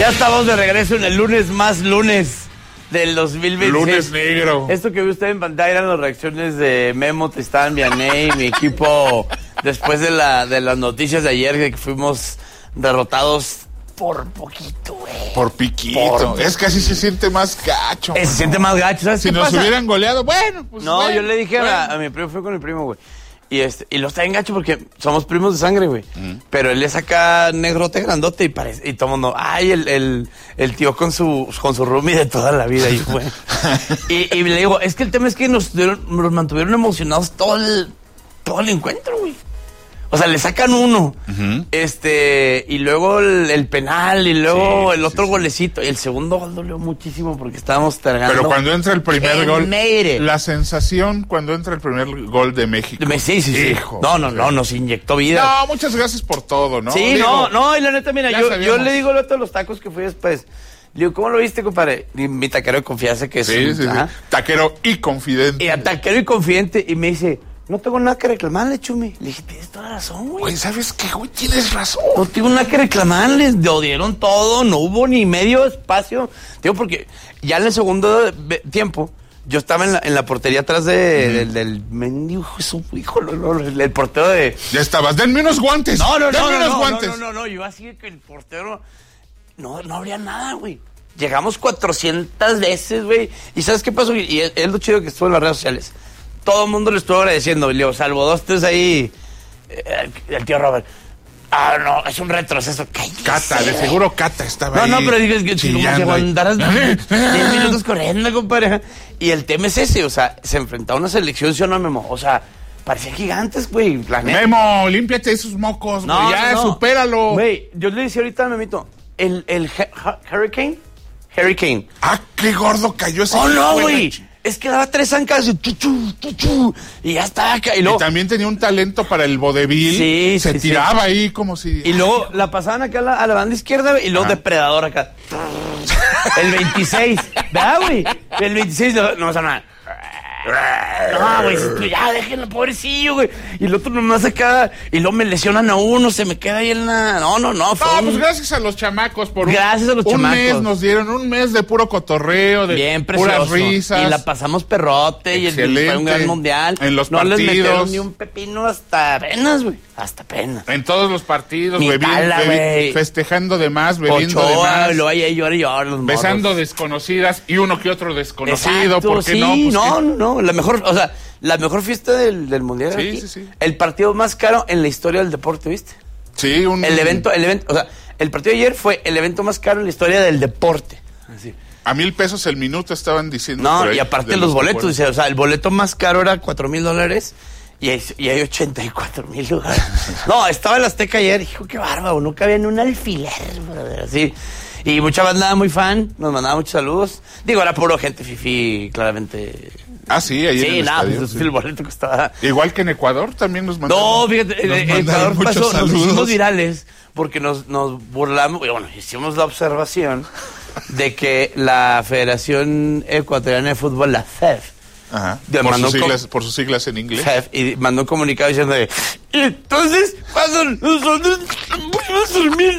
Ya estamos de regreso en el lunes más lunes del 2026. Lunes negro. Esto que ve usted en pantalla eran las reacciones de Memo, Tristán, Vianney, mi equipo, después de las noticias de ayer de que fuimos derrotados por poquito, güey. Por piquito. Es que así se siente más gacho. Se siente más gacho, ¿sabes si qué nos pasa? hubieran goleado, bueno, pues No, bueno, yo le dije a mi primo, fui con mi primo, güey. Y lo está en gacho porque somos primos de sangre, güey. Pero él es acá negrote, grandote y todo el mundo, ay, el tío con su roomie de toda la vida. Y le digo, es que el tema es que nos mantuvieron emocionados todo el encuentro, güey. O sea, le sacan uno, y luego el penal, y luego el otro golecito. Y el segundo gol dolió muchísimo porque estábamos cargando. Pero cuando entra el primer gol, made it. La sensación cuando entra el primer gol de México. Sí. Hijo, no, nos inyectó vida. No, muchas gracias por todo, ¿no? Sí, Digo, no, y la neta, mira, yo sabíamos. le digo el otro de los tacos que fui después. Le digo, ¿cómo lo viste, compadre? Y mi taquero de confianza que es. Sí. Taquero y confidente. Y a taquero y confidente, y me dice, no tengo nada que reclamarle, Chumi. Le dije, tienes toda la razón, güey. Güey, ¿sabes qué, güey? Tienes razón. No tengo nada que reclamarles, le dieron todo, no hubo ni medio espacio. Digo, porque ya en el segundo tiempo, yo estaba en la portería atrás del mendigo, el portero de... Ya estabas, denme unos guantes. No, yo así que el portero, no habría nada, güey. Llegamos 400 veces, güey. ¿Y sabes qué pasó? Y es lo chido que estuvo en las redes sociales. Todo el mundo le estuvo agradeciendo. Y le digo, salvo 2, 3 ahí. El tío Robert. Ah, no, es un retroceso. Cállese. Cata, de seguro Cata estaba ahí. No, pero dices que si aguantaras 10 minutos corriendo, compadre. Y el tema es ese, o sea, se enfrentó a una selección, ¿sí o no, Memo? O sea, parecían gigantes, güey. Memo, límpiate esos mocos, güey. Ya, supéralo. Güey, yo le decía ahorita a Memito, el Hurricane. Ah, qué gordo cayó ese. Oh, no, güey. Es que daba 3 zancas y ya estaba acá. Y también tenía un talento para el vodevil. Sí, se tiraba ahí como si... Y luego la pasaban acá a la banda izquierda y luego depredador acá. El 26. ¿Verdad, güey? El 26 no pasa nada. No, güey, ya déjenlo, pobrecillo, güey. Y el otro nomás acá, y luego me lesionan a uno, se me queda ahí en la... No, pues gracias a los chamacos por un mes nos dieron un mes de puro cotorreo, de bien puras risas. Y la pasamos perrote. Excelente. Y fue un gran mundial. En los no partidos. Les metieron ni un pepino hasta apenas, güey. Hasta apenas. En todos los partidos, güey. Festejando de más, bebiendo de más. Lo hay llorar, besando desconocidas y uno que otro desconocido. Exacto, ¿por qué no? Pues no. La mejor fiesta del mundial. Sí. El partido más caro en la historia del deporte, ¿viste? Sí, El evento, o sea, el partido de ayer fue el evento más caro en la historia del deporte. Así. A $1,000 el minuto estaban diciendo. No, y aparte los boletos, dice, o sea, el boleto más caro era $4,000 y hay 84,000 lugares. No, estaba el Azteca ayer, hijo, qué bárbaro, no cabía en un alfiler, brother, así. Y mucha banda muy fan, nos mandaba muchos saludos. Digo, era puro gente fifi, claramente. Ah, sí, ahí en el estadio, pues el boleto costaba. Igual que en Ecuador también nos mandaron. No, fíjate, en Ecuador pasó, nos hicimos virales porque nos burlamos, bueno, hicimos la observación de que la Federación Ecuatoriana de Fútbol, la FEF, por sus siglas en inglés. FEF, y mandó un comunicado diciendo y entonces cuando nosotros fuimos a dormir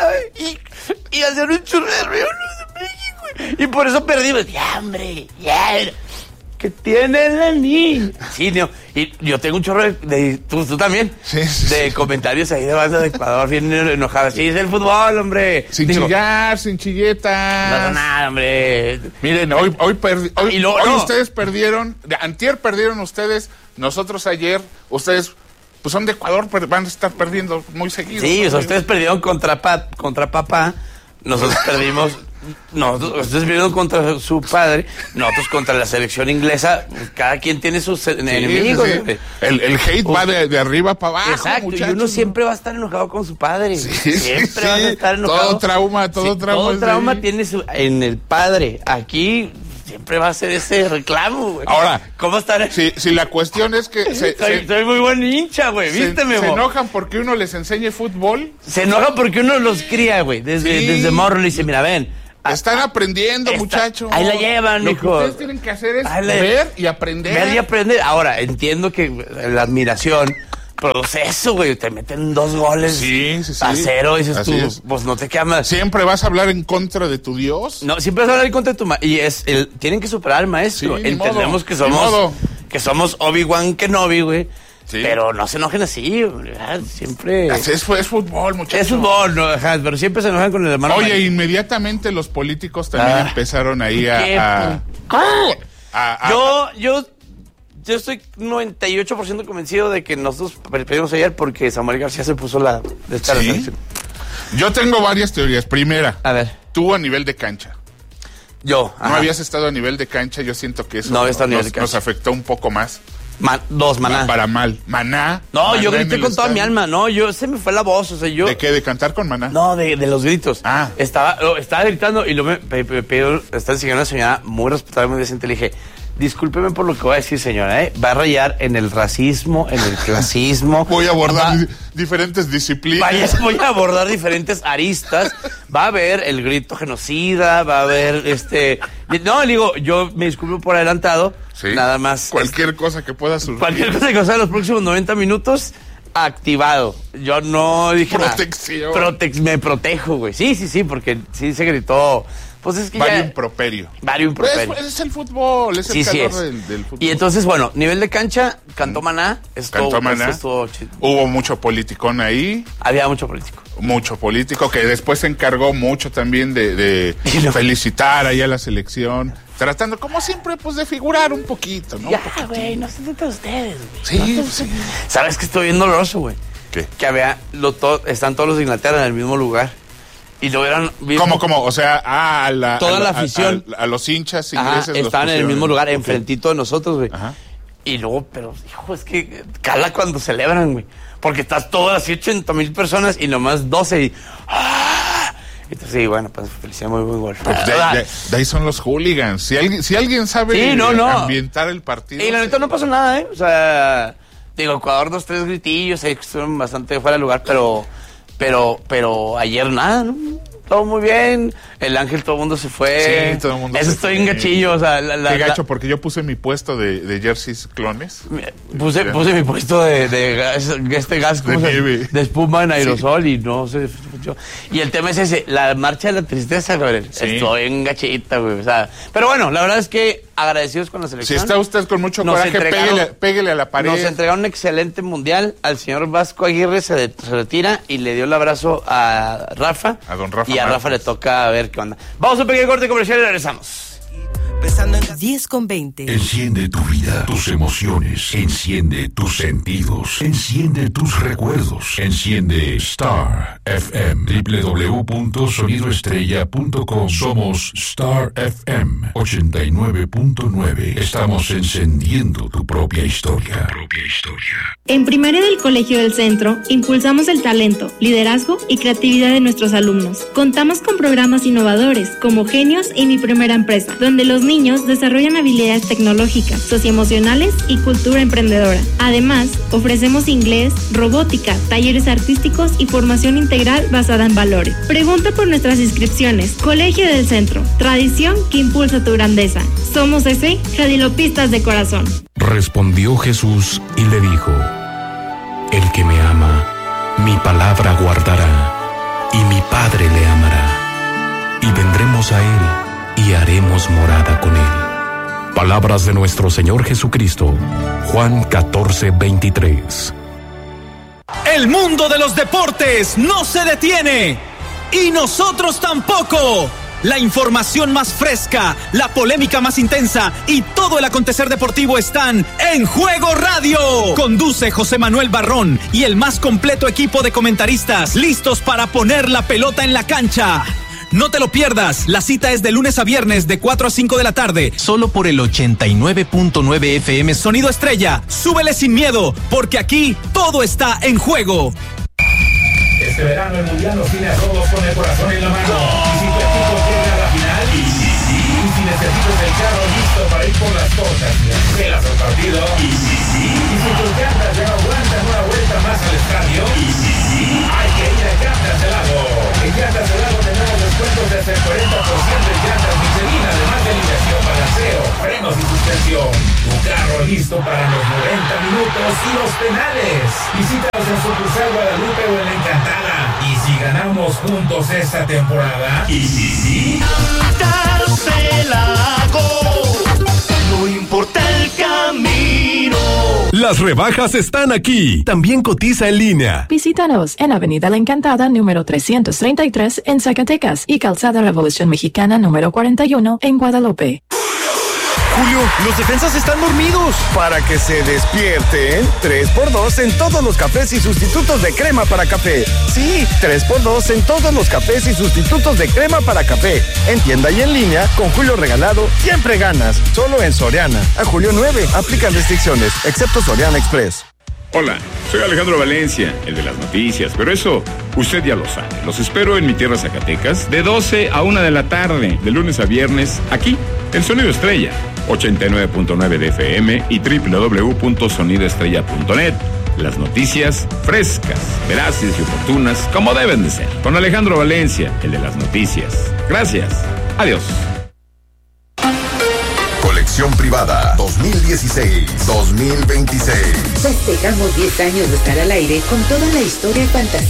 y hacer un churrero de México y por eso perdimos. Ya, hombre, ya. Que tiene la niña. Sí, no. Y yo tengo un chorro de tú también. Sí. De comentarios ahí de banda de Ecuador bien enojadas. Sí, es el fútbol, hombre. Sin chillar, sin chilletas. No pasa nada, hombre. Miren, hoy ustedes perdieron. Antier perdieron ustedes. Nosotros ayer. Ustedes, pues son de Ecuador, pero van a estar perdiendo muy seguido. Sí, ¿no? O sea, ustedes perdieron contra papá. Nosotros perdimos. Ustedes perdieron contra su padre, nosotros contra la selección inglesa. Cada quien tiene sus enemigos. Sí. El hate va de arriba para abajo. Exacto, muchachos, y uno siempre va a estar enojado con su padre. Siempre va a estar enojado. Todo trauma tiene en el padre. Aquí siempre va a ser ese reclamo, güey. Ahora, ¿cómo estar? Si la cuestión es que soy muy buen hincha, güey. ¿Viste, Memo? Se enojan porque uno les enseñe fútbol. Se enojan porque uno los cría, güey. Desde morro le dice, mira, ven. Están aprendiendo, muchachos. Ahí la llevan, Lo hijo. que ustedes tienen que hacer es ver y aprender. Ver y aprender. Ahora, entiendo que la admiración produce eso, güey. Te meten 2 goles a 0. Dices así tú, es. pues no te queda más. ¿Siempre vas a hablar en contra de tu Dios? No, siempre vas a hablar en contra de tu y tienen que superar al maestro. Sí, entendemos que somos Obi-Wan Kenobi, güey. Sí. Pero no se enojen así, ¿verdad? Siempre... Es fútbol, muchachos. Es fútbol, no, pero siempre se enojan con el hermano. Oye, inmediatamente los políticos también empezaron ahí Yo estoy 98% convencido de que nosotros perdimos ayer porque Samuel García se puso la selección. Yo tengo varias teorías. Primera, a ver, tú a nivel de cancha. No habías estado a nivel de cancha, yo siento que eso nos afectó un poco más. Maná. Para mal. Maná. No, Maná yo grité con toda mi alma. No, se me fue la voz. O sea, yo. ¿De qué? ¿De cantar con Maná? No, de los gritos. Estaba gritando y luego me pidió, está enseñando una señora muy respetable, muy decente. Le dije, discúlpeme por lo que voy a decir, señora, Va a rayar en el racismo, en el clasismo. Voy a abordar diferentes disciplinas. Voy a abordar diferentes aristas. Va a haber el grito genocida, va a haber No, le digo, yo me disculpo por adelantado. Sí. Nada más. Cualquier cosa que pueda surgir. Cualquier cosa que sea en los próximos 90 minutos, activado. Yo no dije protección. Me protejo, güey. Sí, porque sí se gritó. Pues es que Vario improperio. Es el fútbol, es el calor del fútbol. Y entonces, bueno, nivel de cancha, cantó Maná. Hubo mucho politicón ahí. Había mucho político. Mucho político, que después se encargó mucho también de felicitar ahí a la selección. Tratando, como siempre, pues de figurar un poquito, ¿no? Ya, güey, no se trata de ustedes, güey. Sí. ¿Sabes que estoy bien doloroso, güey? ¿Qué? Que están todos los de Inglaterra en el mismo lugar. Y lo eran... ¿Cómo? O sea, toda la afición. A los hinchas ingleses. Estaban en el mismo lugar, enfrentito de nosotros, güey. Ajá. Y luego, pero, hijo, es que cala cuando celebran, güey. Porque estás todas así 80,000 personas y nomás 12 y... Entonces, sí, bueno, pues felicidad, muy buen gol. Pues de ahí son los hooligans. Si alguien sabe ambientar el partido... Y la neta no pasó nada, O sea, digo, Ecuador 2-3 gritillos, ahí estuvieron bastante fuera de lugar, pero ayer nada, ¿no? Todo muy bien. El Ángel, todo el mundo se fue. Sí, todo el mundo Eso estoy en gachillo, o sea... Qué gacho, porque yo puse mi puesto de jerseys clones. Puse mi puesto de gas de nieve. De espuma en aerosol y no se... Y el tema es ese, la marcha de la tristeza, Gabriel. Sí. Estoy en gachita, güey. O sea, pero bueno, la verdad es que agradecidos con la selección. Si está usted con mucho coraje, pégale a la pared. Nos entregaron un excelente mundial. Al señor Vasco Aguirre se retira y le dio el abrazo a Rafa. A don Rafa. Y a Rafa le toca a ver qué onda. Vamos a un pequeño corte comercial y regresamos. 10:20. Enciende tu vida, tus emociones, enciende tus sentidos, enciende tus recuerdos, enciende Star FM, www.sonidoestrella.com. Somos Star FM 89.9. Estamos encendiendo tu propia historia. En Primaria del Colegio del Centro, impulsamos el talento, liderazgo y creatividad de nuestros alumnos. Contamos con programas innovadores como Genios y Mi Primera Empresa, donde los niños desarrollan habilidades tecnológicas, socioemocionales y cultura emprendedora. Además, ofrecemos inglés, robótica, talleres artísticos y formación integral basada en valores. Pregunta por nuestras inscripciones. Colegio del Centro, tradición que impulsa tu grandeza. Somos jadilopistas de corazón. Respondió Jesús y le dijo: el que me ama, mi palabra guardará, y mi Padre le amará, y vendremos a él y haremos morada con él. Palabras de nuestro Señor Jesucristo. Juan 14:23. El mundo de los deportes no se detiene y nosotros tampoco. La información más fresca, la polémica más intensa y todo el acontecer deportivo están en Juego Radio. Conduce José Manuel Barrón y el más completo equipo de comentaristas listos para poner la pelota en la cancha. No te lo pierdas, la cita es de lunes a viernes de 4 a 5 de la tarde, solo por el 89.9 FM Sonido Estrella. Súbele sin miedo, porque aquí todo está en juego. Este verano el Mundial nos tiene a todos con el corazón en la mano. Y si tu equipo llega a la final, y si necesitas el carro listo para ir por las cosas y las pelas al partido, y si tus llantas ya no aguantan una vuelta más al estadio, hay que ir a Llantas Helado. En Llantas Helado tenemos descuentos de hasta el 40% en llantas Michelin, además de alineación, balanceo, frenos y suspensión. Tu carro listo para los 90 minutos premios y los penales. Visítanos en sucursal Guadalupe o en La Encantada. Y si ganamos juntos esta temporada, y si no importa el camino. Las rebajas están aquí. También cotiza en línea. Visítanos en Avenida La Encantada, número 333 en Zacatecas y Calzada Revolución Mexicana, número 41 en Guadalupe. Julio, los defensas están dormidos. Para que se despierten, 3x2 en todos los cafés y sustitutos de crema para café. Sí, 3x2 en todos los cafés y sustitutos de crema para café. En tienda y en línea, con Julio regalado, siempre ganas. Solo en Soriana. A julio 9, aplican restricciones, excepto Soriana Express. Hola, soy Alejandro Valencia, el de las noticias, pero eso usted ya lo sabe. Los espero en mi tierra Zacatecas de 12 a 1 de la tarde, de lunes a viernes, aquí, en Sonido Estrella, 89.9 de FM y www.sonidoestrella.net. Las noticias frescas, veraces y oportunas, como deben de ser. Con Alejandro Valencia, el de las noticias. Gracias. Adiós. Colección privada 2016-2026. Festejamos 10 años de estar al aire con toda la historia y fantasía